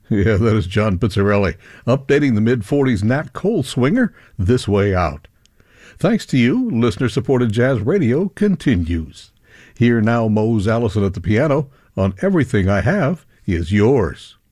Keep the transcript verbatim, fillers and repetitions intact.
Yeah, that is John Pizzarelli, updating the mid forties Nat Cole swinger, This Way Out. Thanks to you, listener-supported jazz radio continues. Here now, Mose Allison at the piano on Everything I Have Is Yours.